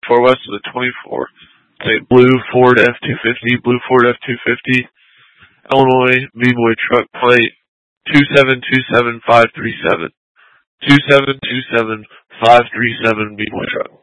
24 West of the 24. It's a blue Ford F-250, blue Ford F-250, Illinois B-Boy truck plate 2727537. 2727537 B-Boy truck.